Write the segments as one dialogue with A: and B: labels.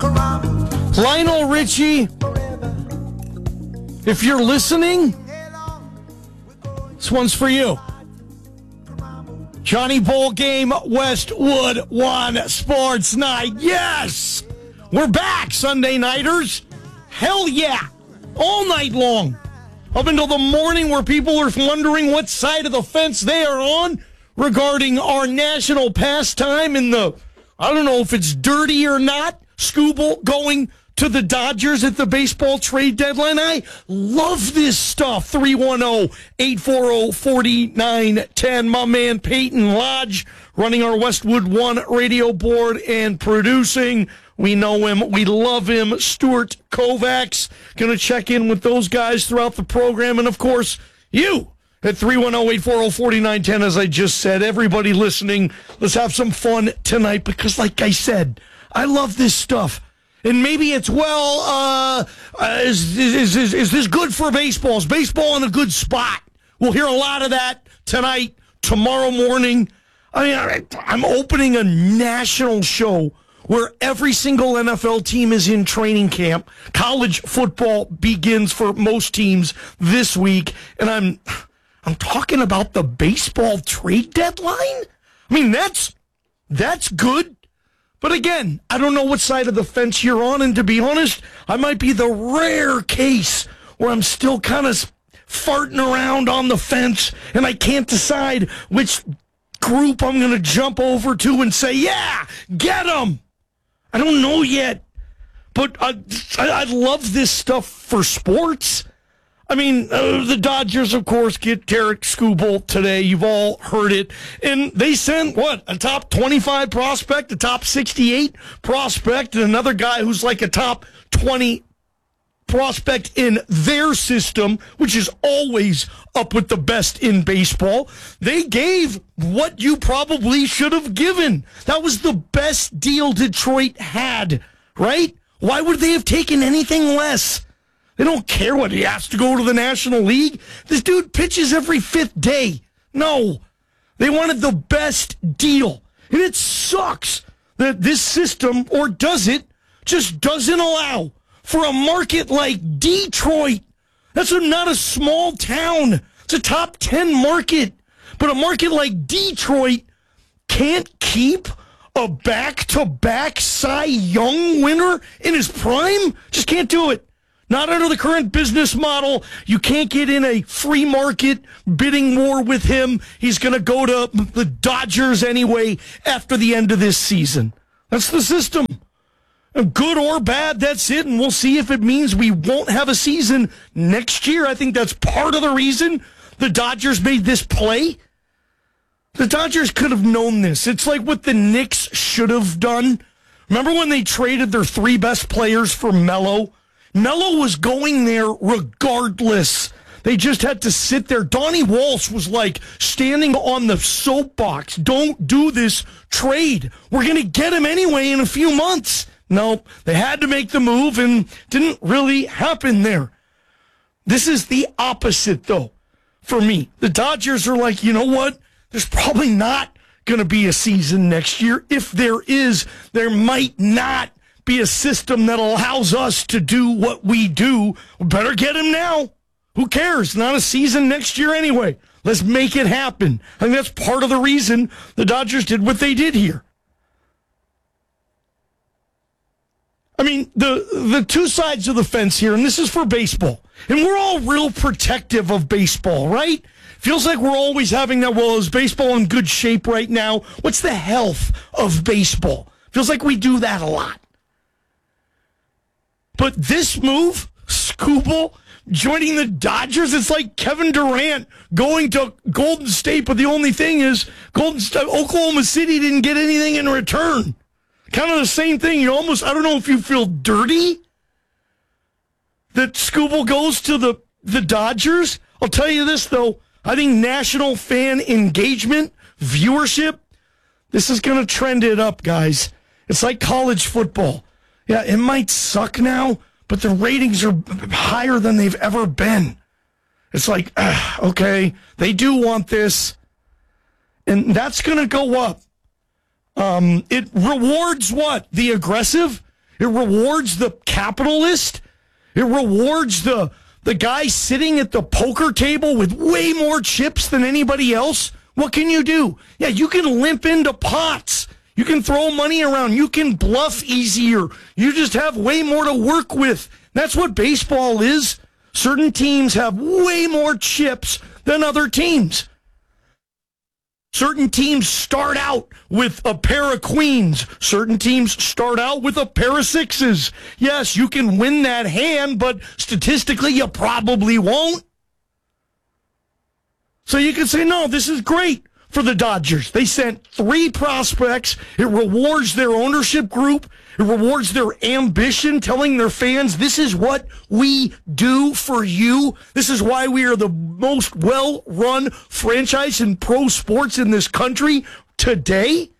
A: Lionel Richie, if you're listening, this one's for you. Johnny Bowl Game, Westwood One Sports Night. Yes! We're back, Sunday nighters. Hell yeah! All night long. Up until the morning where people are wondering what side of the fence they are on regarding our national pastime in the, I don't know if it's dirty or not, Scooble going to the Dodgers at the baseball trade deadline. I love this stuff. 310-840-4910. My man Peyton Lodge running our Westwood One radio board and producing. We know him. We love him. Stuart Kovacs going to check in with those guys throughout the program. And, of course, you at 310-840-4910, as I just said. Everybody listening, let's have some fun tonight because, like I said, I love this stuff. And maybe it's, is this good for baseball? Is baseball in a good spot? We'll hear a lot of that tonight, tomorrow morning. I mean, I'm opening a national show where every single NFL team is in training camp. College football begins for most teams this week. And I'm talking about the baseball trade deadline? I mean, that's good. But again, I don't know what side of the fence you're on, and to be honest, I might be the rare case where I'm still kind of farting around on the fence, and I can't decide which group I'm going to jump over to and say, yeah, get them. I don't know yet, but I love this stuff for sports. I mean, the Dodgers, of course, get Derek Scooble today. You've all heard it. And they sent, a top 25 prospect, a top 68 prospect, and another guy who's like a top 20 prospect in their system, which is always up with the best in baseball. They gave what you probably should have given. That was the best deal Detroit had, right? Why would they have taken anything less? They don't care what he has to go to the National League. This dude pitches every fifth day. No, they wanted the best deal. And it sucks that this system, or does it, just doesn't allow for a market like Detroit. That's not a small town. It's a top 10 market. But a market like Detroit can't keep a back-to-back Cy Young winner in his prime. Just can't do it. Not under the current business model. You can't get in a free market bidding war with him. He's going to go to the Dodgers anyway after the end of this season. That's the system. Good or bad, that's it. And we'll see if it means we won't have a season next year. I think that's part of the reason the Dodgers made this play. The Dodgers could have known this. It's like what the Knicks should have done. Remember when they traded their three best players for Melo? Melo was going there regardless. They just had to sit there. Donnie Walsh was like standing on the soapbox. Don't do this trade. We're going to get him anyway in a few months. No, they had to make the move and didn't really happen there. This is the opposite, though, for me. The Dodgers are like, you know what? There's probably not going to be a season next year. If there is, there might not be a system that allows us to do what we do. We better get him now. Who cares? Not a season next year anyway. Let's make it happen. I think that's part of the reason the Dodgers did what they did here. I mean, the two sides of the fence here, and this is for baseball, and we're all real protective of baseball, right? Feels like we're always having that, well, is baseball in good shape right now? What's the health of baseball? Feels like we do that a lot. But this move, Scooble joining the Dodgers, it's like Kevin Durant going to Golden State, but the only thing is Oklahoma City didn't get anything in return. Kind of the same thing. You almost, I don't know if you feel dirty that Scooble goes to the Dodgers. I'll tell you this, though. I think national fan engagement, viewership, this is going to trend it up, guys. It's like college football. Yeah, it might suck now, but the ratings are higher than they've ever been. It's like, okay, they do want this, and that's going to go up. It rewards what? The aggressive? It rewards the capitalist. It rewards the guy sitting at the poker table with way more chips than anybody else. What can you do? Yeah, you can limp into pots. You can throw money around. You can bluff easier. You just have way more to work with. That's what baseball is. Certain teams have way more chips than other teams. Certain teams start out with a pair of queens. Certain teams start out with a pair of sixes. Yes, you can win that hand, but statistically you probably won't. So you can say, no, this is great for the Dodgers. They sent 3 prospects. It rewards their ownership group. It rewards their ambition, telling their fans, this is what we do for you. This is why we are the most well-run franchise in pro sports in this country today.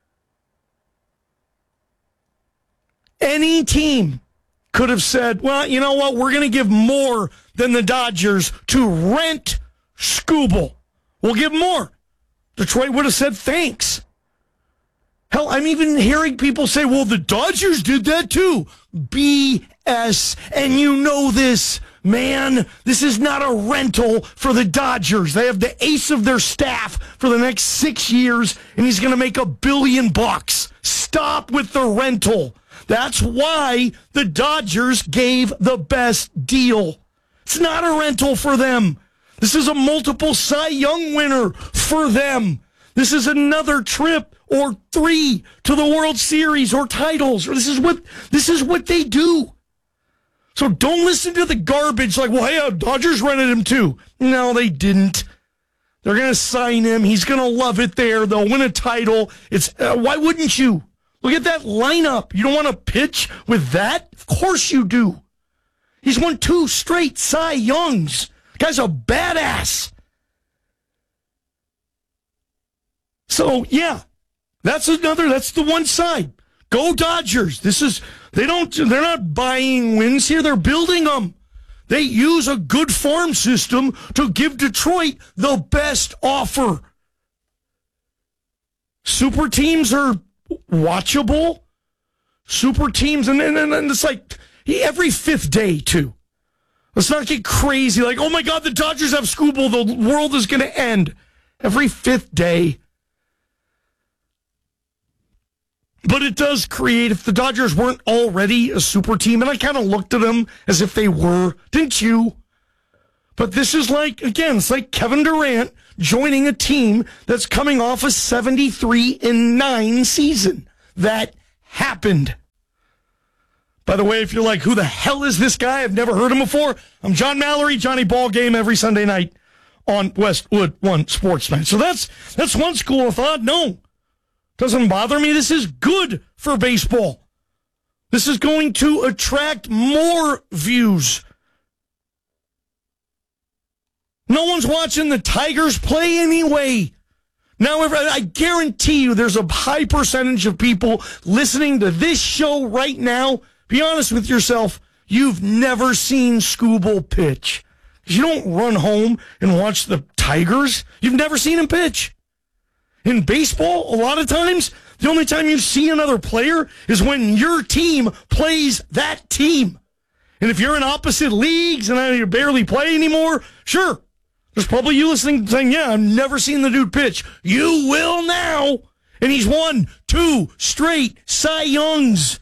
A: Any team could have said, well, you know what? We're going to give more than the Dodgers to rent Skubal. We'll give more. Detroit would have said thanks. Hell, I'm even hearing people say, well, the Dodgers did that too. BS. And you know this, man. This is not a rental for the Dodgers. They have the ace of their staff for the next 6 years, and he's going to make $1 billion. Stop with the rental. That's why the Dodgers gave the best deal. It's not a rental for them. This is a multiple Cy Young winner for them. This is another trip or 3 to the World Series or titles. This is what they do. So don't listen to the garbage like, well, hey, Dodgers rented him too. No, they didn't. They're going to sign him. He's going to love it there. They'll win a title. Why wouldn't you? Look at that lineup. You don't want to pitch with that? Of course you do. He's won 2 straight Cy Youngs. Guy's a badass. So, yeah, that's the one side. Go Dodgers. They're not buying wins here. They're building them. They use a good farm system to give Detroit the best offer. Super teams are watchable. Super teams, and it's like every 5th day, too. Let's not get crazy like, oh, my God, the Dodgers have Skubal. The world is going to end. Every 5th day. But it does create, if the Dodgers weren't already a super team, and I kind of looked at them as if they were, didn't you? But this is like, again, it's like Kevin Durant joining a team that's coming off a 73-9 season. That happened. By the way, if you're like, who the hell is this guy? I've never heard him before. I'm John Mallory, Johnny Ballgame every Sunday night on Westwood One Sports Night. So that's one school of thought. No, doesn't bother me. This is good for baseball. This is going to attract more views. No one's watching the Tigers play anyway. Now, I guarantee you there's a high percentage of people listening to this show right now. Be honest with yourself. You've never seen Skubal pitch. You don't run home and watch the Tigers. You've never seen him pitch. In baseball, a lot of times, the only time you see another player is when your team plays that team. And if you're in opposite leagues and you barely play anymore, sure. There's probably you listening saying, yeah, I've never seen the dude pitch. You will now. And he's won 2 straight Cy Youngs.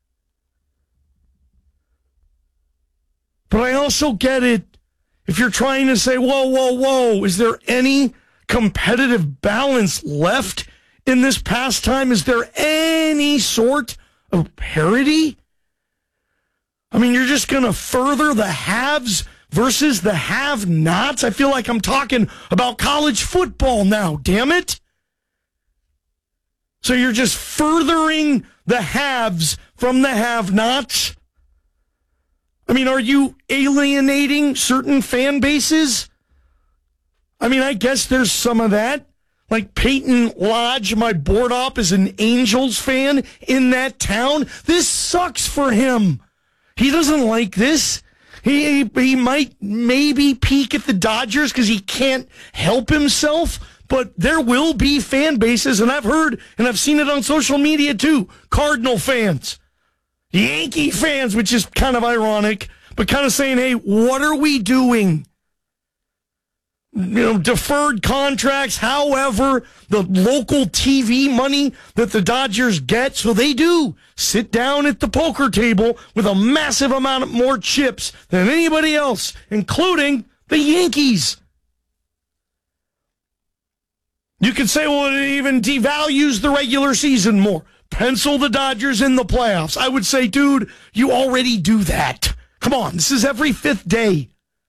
A: But I also get it. If you're trying to say, whoa, is there any competitive balance left in this pastime? Is there any sort of parity? I mean, you're just going to further the haves versus the have-nots? I feel like I'm talking about college football now, damn it. So you're just furthering the haves from the have-nots? I mean, are you alienating certain fan bases? I mean, I guess there's some of that. Like Peyton Lodge, my board op, is an Angels fan in that town. This sucks for him. He doesn't like this. He might maybe peek at the Dodgers because he can't help himself, but there will be fan bases, and I've heard and I've seen it on social media too, Cardinal fans. Yankee fans, which is kind of ironic, but kind of saying, hey, what are we doing? Deferred contracts, however, the local TV money that the Dodgers get, so they do sit down at the poker table with a massive amount of more chips than anybody else, including the Yankees. You could say, well, it even devalues the regular season more. Pencil the Dodgers in the playoffs. I would say, dude, you already do that. Come on, this is every fifth day.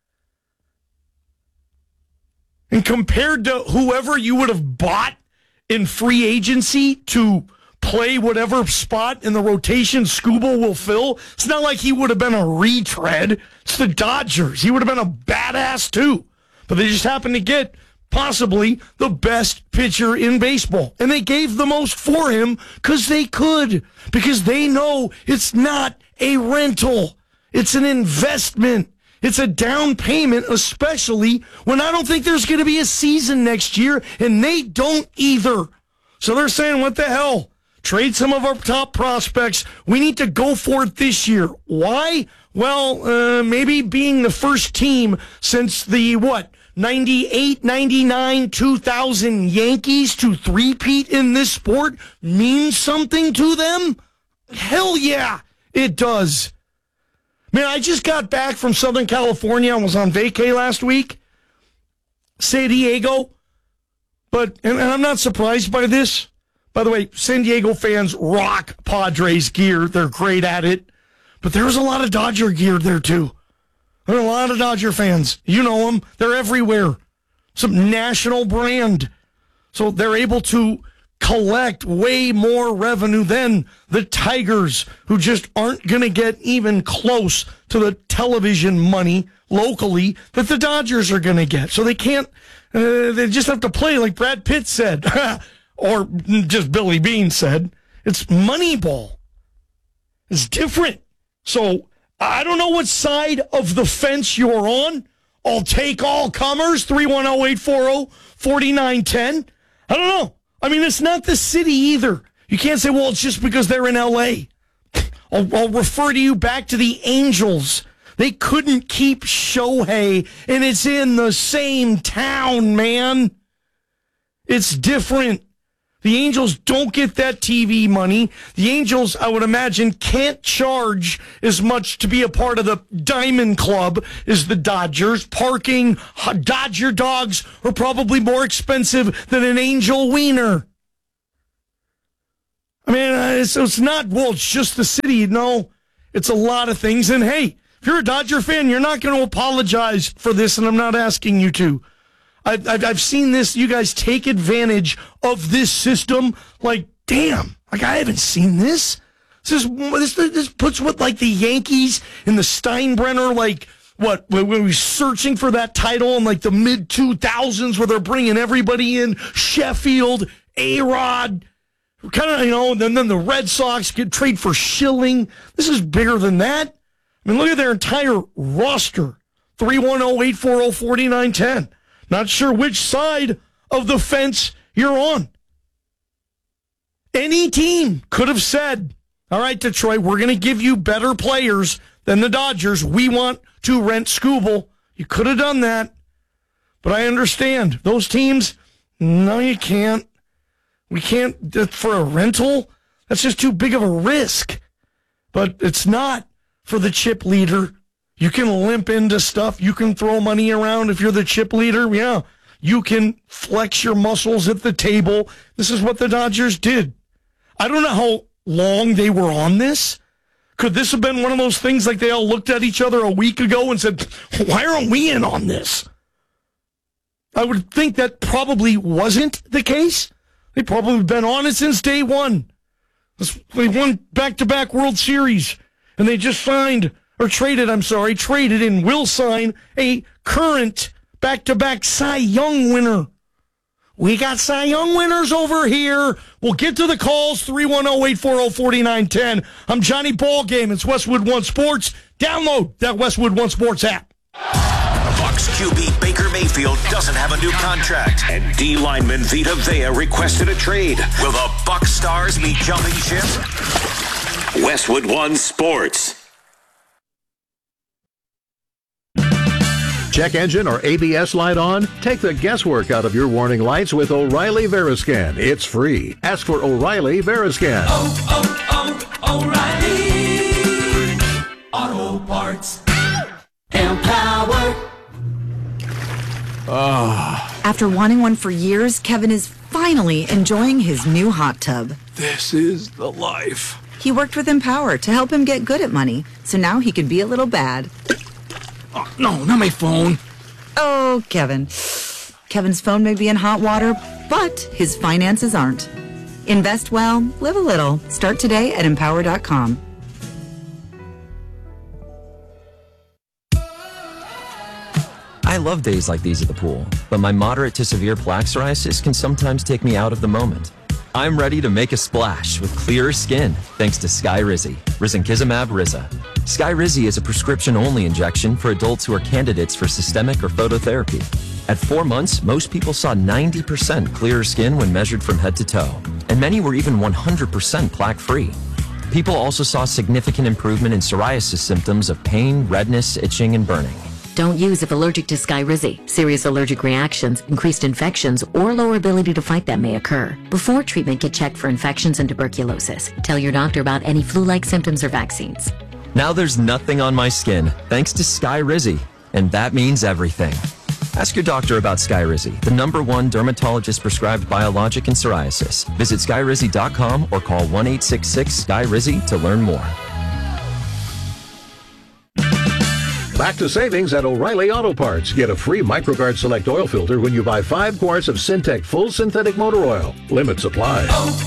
A: And compared to whoever you would have bought in free agency to play whatever spot in the rotation Skubal will fill, it's not like he would have been a retread. It's the Dodgers. He would have been a badass too. But they just happened to get possibly the best pitcher in baseball. And they gave the most for him because they could. Because they know it's not a rental. It's an investment. It's a down payment, especially when I don't think there's going to be a season next year, and they don't either. So they're saying, what the hell? Trade some of our top prospects. We need to go for it this year. Why? Well, maybe being the first team since the, 98, 99, 2000 Yankees to three-peat in this sport means something to them? Hell yeah, it does. Man, I just got back from Southern California. I was on vacay last week. San Diego. And I'm not surprised by this. By the way, San Diego fans rock Padres gear. They're great at it. But there's a lot of Dodger gear there, too. There are a lot of Dodger fans. You know them. They're everywhere. Some national brand. So they're able to collect way more revenue than the Tigers, who just aren't going to get even close to the television money locally that the Dodgers are going to get. So they can't, they just have to play like Brad Pitt said, or just Billy Beane said. It's Moneyball. It's different. So I don't know what side of the fence you're on. I'll take all comers, 310-840-4910. I don't know. I mean, it's not the city either. You can't say, well, it's just because they're in L.A. I'll refer to you back to the Angels. They couldn't keep Shohei, and it's in the same town, man. It's different. The Angels don't get that TV money. The Angels, I would imagine, can't charge as much to be a part of the Diamond Club as the Dodgers. Parking, Dodger dogs are probably more expensive than an Angel wiener. I mean, so it's not, well, it's just the city. No, it's a lot of things. And hey, if you're a Dodger fan, you're not going to apologize for this, and I'm not asking you to. I've seen this. You guys take advantage of this system. Like, damn, like I haven't seen this. This puts what, like the Yankees and the Steinbrenner, like what, when we were searching for that title in like the mid 2000s, where they're bringing everybody in, Sheffield, A-Rod, kind of, and then the Red Sox get trade for Schilling. This is bigger than that. I mean, look at their entire roster. 310-840-4910. Not sure which side of the fence you're on. Any team could have said, all right, Detroit, we're going to give you better players than the Dodgers. We want to rent Skubal. You could have done that. But I understand. Those teams, no, you can't. We can't, for a rental, that's just too big of a risk. But it's not for the chip leader. You can limp into stuff. You can throw money around if you're the chip leader. Yeah, you can flex your muscles at the table. This is what the Dodgers did. I don't know how long they were on this. Could this have been one of those things like they all looked at each other a week ago and said, why aren't we in on this? I would think that probably wasn't the case. They've probably been on it since day one. They won back-to-back World Series, and they just traded and will sign a current back-to-back Cy Young winner. We got Cy Young winners over here. We'll get to the calls, 310-840-4910. I'm Johnny Ballgame. It's Westwood One Sports. Download that Westwood One Sports app.
B: Bucs QB Baker Mayfield doesn't have a new contract, and D lineman Vita Vea requested a trade. Will the Bucs stars be jumping ship? Westwood One Sports.
C: Check engine or ABS light on? Take the guesswork out of your warning lights with O'Reilly Veriscan. It's free. Ask for O'Reilly Veriscan.
D: O'Reilly Auto Parts. Empower.
E: After wanting one for years, Kevin is finally enjoying his new hot tub.
F: This is the life.
E: He worked with Empower to help him get good at money, so now he can be a little bad.
F: Oh, no, not my phone.
E: Oh, Kevin. Kevin's phone may be in hot water, but his finances aren't. Invest well, live a little. Start today at Empower.com.
G: I love days like these at the pool, but my moderate to severe plaque psoriasis can sometimes take me out of the moment. I'm ready to make a splash with clearer skin thanks to Skyrizi, risankizumab Riza. Skyrizi is a prescription-only injection for adults who are candidates for systemic or phototherapy. At 4 months, most people saw 90% clearer skin when measured from head to toe, and many were even 100% plaque-free. People also saw significant improvement in psoriasis symptoms of pain, redness, itching, and burning.
H: Don't use if allergic to Skyrizi. Serious allergic reactions, increased infections, or lower ability to fight them may occur. Before treatment, get checked for infections and tuberculosis. Tell your doctor about any flu-like symptoms or vaccines.
G: Now there's nothing on my skin thanks to Skyrizi, and that means everything. Ask your doctor about Skyrizi, the #1 dermatologist-prescribed biologic in psoriasis. Visit Skyrizi.com or call 1-866-SKY-RIZI to learn more.
C: Back to savings at O'Reilly Auto Parts. Get a free MicroGuard Select oil filter when you buy 5 quarts of Syntec Full Synthetic Motor Oil. Limit supply.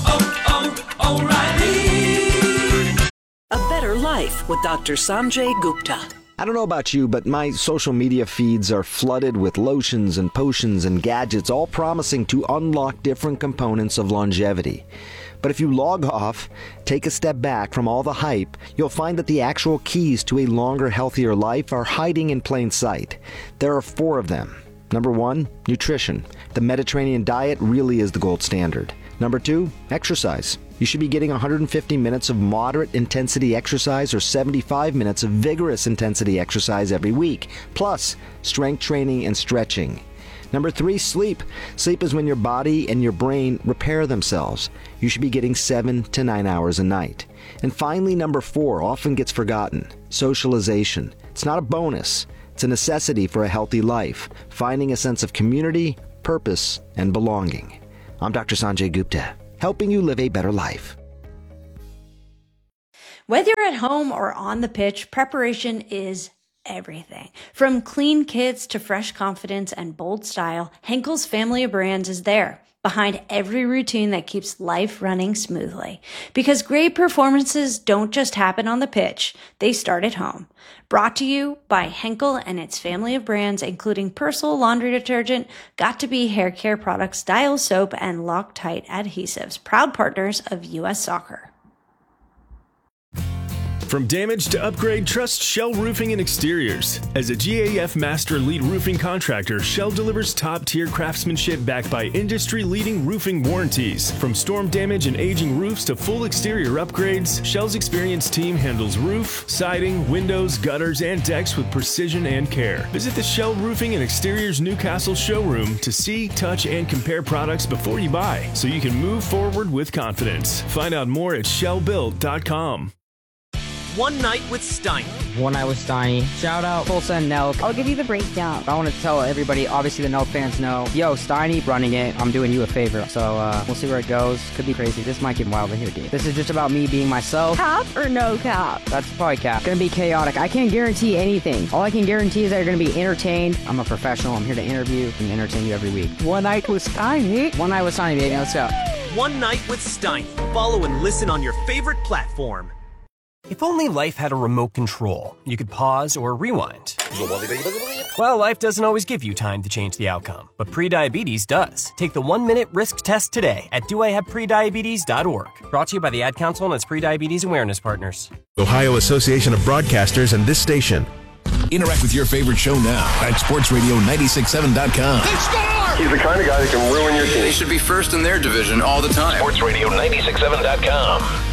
D: O'Reilly.
I: A better life with Dr. Sanjay Gupta.
J: I don't know about you, but my social media feeds are flooded with lotions and potions and gadgets, all promising to unlock different components of longevity. But if you log off, take a step back from all the hype, you'll find that the actual keys to a longer, healthier life are hiding in plain sight. There are 4 of them. Number 1, nutrition. The Mediterranean diet really is the gold standard. Number 2, exercise. You should be getting 150 minutes of moderate intensity exercise or 75 minutes of vigorous intensity exercise every week, plus strength training and stretching. Number 3, sleep. Sleep is when your body and your brain repair themselves. You should be getting 7 to 9 hours a night. And finally, number 4 often gets forgotten. Socialization. It's not a bonus. It's a necessity for a healthy life. Finding a sense of community, purpose, and belonging. I'm Dr. Sanjay Gupta, helping you live a better life.
K: Whether you're at home or on the pitch, preparation is everything. From clean kits to fresh confidence and bold style, Henkel's family of brands is there, behind every routine that keeps life running smoothly. Because great performances don't just happen on the pitch, they start at home. Brought to you by Henkel and its family of brands, including Persil laundry detergent, Got2b hair care products, Dial soap, and Loctite adhesives, proud partners of U.S. Soccer.
L: From damage to upgrade, trust Shell Roofing and Exteriors. As a GAF Master Elite Roofing contractor, Shell delivers top-tier craftsmanship backed by industry-leading roofing warranties. From storm damage and aging roofs to full exterior upgrades, Shell's experienced team handles roof, siding, windows, gutters, and decks with precision and care. Visit the Shell Roofing and Exteriors Newcastle showroom to see, touch, and compare products before you buy, so you can move forward with confidence. Find out more at shellbuilt.com.
M: One Night with Steiny.
N: One Night with Steiny. Shout out Full Send Nelk.
O: I'll give you the breakdown.
N: I want to tell everybody, obviously the Nelk fans know, yo, Steiny running it, I'm doing you a favor. So we'll see where it goes. Could be crazy. This might get wild in here, dude. This is just about me being myself.
O: Cap or no cap?
N: That's probably cap. Gonna be chaotic. I can't guarantee anything. All I can guarantee is that you're gonna be entertained. I'm a professional. I'm here to interview and entertain you every week.
O: One Night with Steiny.
N: One Night with Steiny, baby. Let's go.
M: One Night with Steiny. Follow and listen on your favorite platform.
P: If only life had a remote control, you could pause or rewind. Well, life doesn't always give you time to change the outcome, but prediabetes does. Take the 1-minute risk test today at doihaveprediabetes.org. Brought to you by the Ad Council and its prediabetes awareness partners.
Q: Ohio Association of Broadcasters and this station.
R: Interact with your favorite show now at sportsradio967.com.
S: They score! He's the kind of guy that can ruin your team.
T: They should be first in their division all the time.
B: Sportsradio967.com.